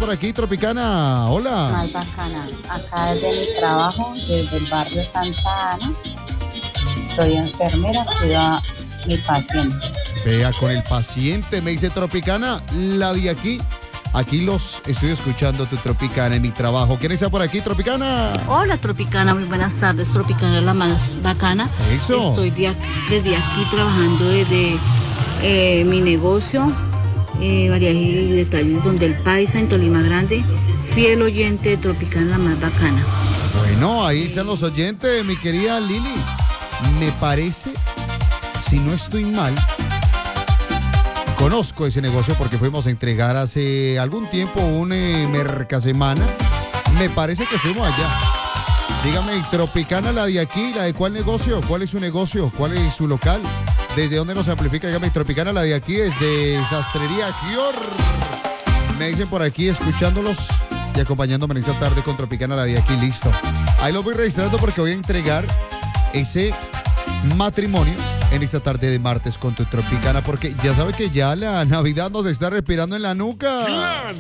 por aquí, Tropicana? Hola. Más bacana. Acá desde mi trabajo, desde el barrio Santa Ana, soy enfermera, cuido a mi paciente. Vea, con el paciente, me dice Tropicana, la de aquí. Aquí los estoy escuchando, tu Tropicana, en mi trabajo. ¿Quién está por aquí, Tropicana? Hola, Tropicana, muy buenas tardes. Tropicana es la más bacana. Eso. Estoy desde aquí trabajando desde mi negocio, variajes y detalles donde el Paisa en Tolima Grande, fiel oyente de Tropicana, la más bacana. Bueno, ahí están los oyentes, mi querida Lili. Me parece, si no estoy mal, conozco ese negocio porque fuimos a entregar hace algún tiempo un Mercasemana. Me parece que fuimos allá. Dígame, Tropicana, la de aquí, ¿la de cuál negocio? ¿Cuál es su negocio? ¿Cuál es su local? ¿Desde dónde nos amplifica? Dígame, Tropicana, la de aquí, desde Sastrería Gior. Me dicen por aquí, escuchándolos y acompañándome en esta tarde con Tropicana, la de aquí, listo. Ahí lo voy registrando porque voy a entregar ese matrimonio en esta tarde de martes con tu Tropicana, porque ya sabe que ya la Navidad nos está respirando en la nuca.